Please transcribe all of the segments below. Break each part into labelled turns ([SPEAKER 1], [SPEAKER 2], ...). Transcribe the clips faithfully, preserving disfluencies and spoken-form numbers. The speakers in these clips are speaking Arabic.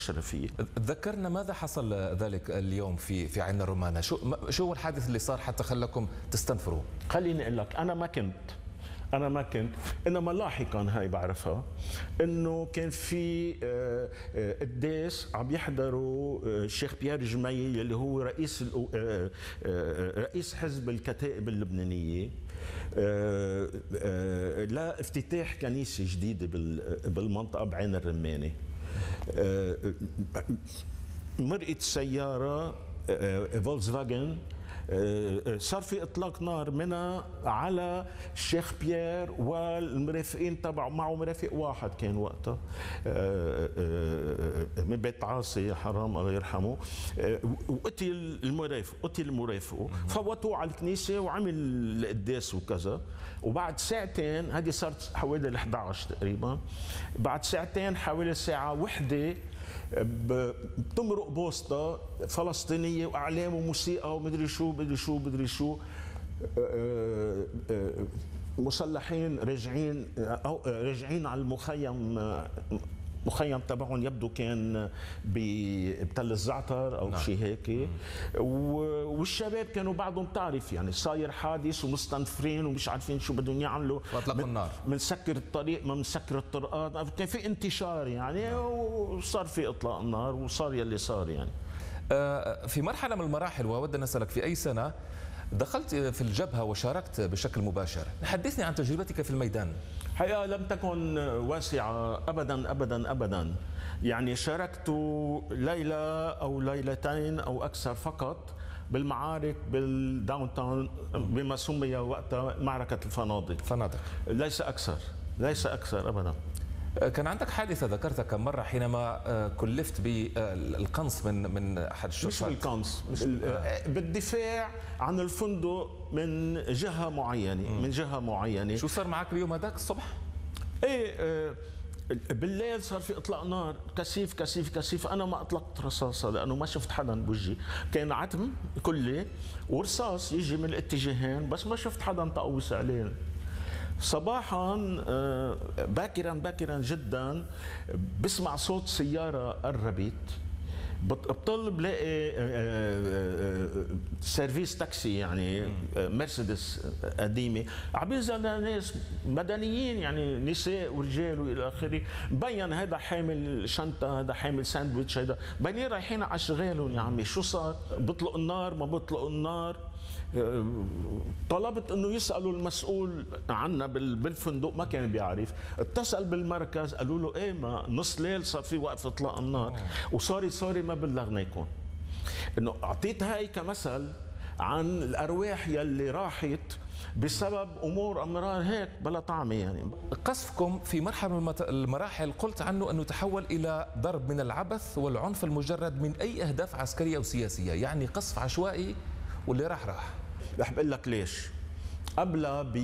[SPEAKER 1] الشرفية.
[SPEAKER 2] تذكرنا ماذا حصل ذلك اليوم في في عين الرمانة؟ شو شو هو الحادث اللي صار حتى خلاكم تستنفروا؟
[SPEAKER 1] خليني اقول لك، انا ما كنت انا ما كنت انما لاحقا هاي بعرفها، انه كان في قداس عم يحضروا الشيخ بيير جميل اللي هو رئيس رئيس حزب الكتائب اللبنانيه لافتتاح كنيسه جديده بالمنطقه بعين الرمانه. مرقت سياره فولكس فاجن، صار في اطلاق نار منها على الشيخ بيير والمرافقين تبعه، معه مرافق واحد كان وقتها من بيت عاصي حرام الله يرحمه، وقتل المرافق قتل مرافقه، فوتوه على الكنيسه وعمل القداس وكذا. وبعد ساعتين، هذه صارت حوالي ال إحدى عشر تقريبا، بعد ساعتين حوالي الساعه واحدة بتمرق بوسطة فلسطينية وأعلام وموسيقى ومدري شو مدري شو مدري شو، مسلحين راجعين أو راجعين على المخيم، مخيم تبعهم يبدو كان بتل الزعتر او نعم. شيء هيك، والشباب كانوا بعضهم تعرف يعني صاير حادث ومستنفرين ومش عارفين شو بدهم يعملوا،
[SPEAKER 2] واطلقوا النار،
[SPEAKER 1] بنسكر الطريق ما بنسكر الطرقات، كان في انتشار يعني نعم. وصار في اطلاق النار وصار يلي صار يعني.
[SPEAKER 2] في مرحله من المراحل، وأود اسالك في اي سنه دخلت في الجبهه وشاركت بشكل مباشر؟ حدثني عن تجربتك في الميدان.
[SPEAKER 1] حقيقة لم تكن واسعة أبدا أبدا أبدا، يعني شاركت ليلة أو ليلتين أو أكثر فقط بالمعارك بالداون تاون بما سمي وقتها معركة الفنادق.
[SPEAKER 2] فنادق
[SPEAKER 1] ليس أكثر ليس أكثر أبدا.
[SPEAKER 2] كان عندك حادثة ذكرتها كم مرة حينما كلفت بالقنص من من أحد الشرطات.
[SPEAKER 1] مش بالقنص، مش بالدفاع عن الفندق من جهة معينة، من جهة معينة.
[SPEAKER 2] شو صار معك اليوم هذاك الصبح؟
[SPEAKER 1] ايه بالليل صار في اطلاق نار كثيف كثيف كثيف، انا ما اطلقت رصاصه لانه ما شفت حدا بوجهي، كان عتم كلي ورصاص يجي من الاتجاهين، بس ما شفت حدا تقوس عليه. صباحا باكرا باكرا جدا بسمع صوت سياره قربت، بطل بلاقي سيرفيس تاكسي يعني مرسيدس قديمه، عم بينزل ناس مدنيين يعني نساء ورجال والى اخره، مبين هذا حامل شنطه، هذا حامل ساندويتش، هذا مبين رايحين على اشغالهم. يا عمي شو صار؟ بيطلقوا النار ما بيطلقوا النار؟ طلبت انه يسالوا المسؤول عنا بالفندق، ما كان بيعرف، اتصل بالمركز قالوا له ايه ما نص ليل صار في وقف اطلاق النار، وصاري سوري ما بلغناكم. انه اعطيت هاي كمثل عن الارواح يلي راحت بسبب امور امرار هيك بلا طعمه يعني.
[SPEAKER 2] قصفكم في مرحله من المراحل قلت عنه انه تحول الى ضرب من العبث والعنف المجرد من اي اهداف عسكريه او سياسيه، يعني قصف عشوائي واللي راح راح.
[SPEAKER 1] رح بقول لك ليش. قبلها ب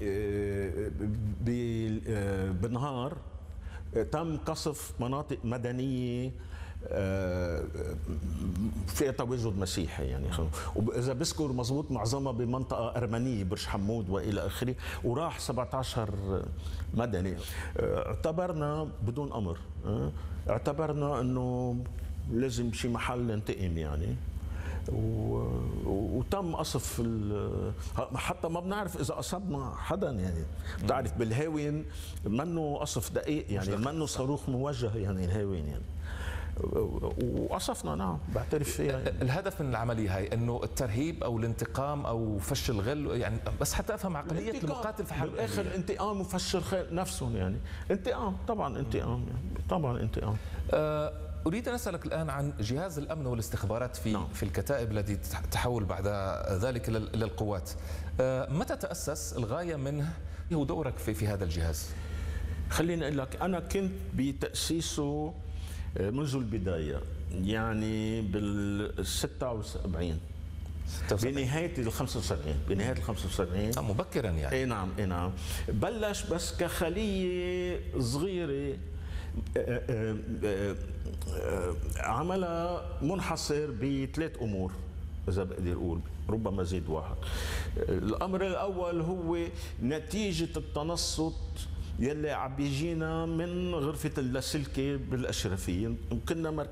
[SPEAKER 1] بنهار تم قصف مناطق مدنيه فيها تواجد مسيحي يعني، واذا بذكر مضبوط معظمها بمنطقه ارمنيه برج حمود والى اخره، وراح سبعة عشر مدني. اعتبرنا بدون امر، اعتبرنا انه لازم شي محل ننتقم يعني، وتم قصف حتى ما بنعرف اذا اصبنا حدا يعني. بتعرف بالهاوين منه قصف دقيق يعني، منه صاروخ موجه يعني الهاوين يعني، وقصفنا. نعم بعترف فيها يعني.
[SPEAKER 2] الهدف من العمليه هاي انه الترهيب او الانتقام او فش الغل يعني، بس حتى افهم عقليه المقاتل في حال
[SPEAKER 1] بالاخر الانتقام وفش الخير نفسهم يعني. انتقام طبعا، انتقام يعني طبعا انتقام.
[SPEAKER 2] أه أريد أن أسألك الآن عن جهاز الأمن والاستخبارات في نعم. في الكتائب التي تحول بعد ذلك إلى القوات. متى تأسس؟ الغاية منه ودورك في في هذا الجهاز؟
[SPEAKER 1] خليني أقول لك، أنا كنت بتأسيسه منذ البداية يعني بال ستة وسبعين، بنهاية ال خمسة وسبعين، بنهاية ال خمسة وسبعين
[SPEAKER 2] مبكرا يعني.
[SPEAKER 1] اي نعم اي نعم. بلش بس كخلية صغيرة عملها منحصر بثلاث امور اذا بقدر اقول، ربما زيد واحد. الامر الاول هو نتيجه التنصت يلي عم بيجينا من غرفه اللاسلكي بالاشرفيه، وكنا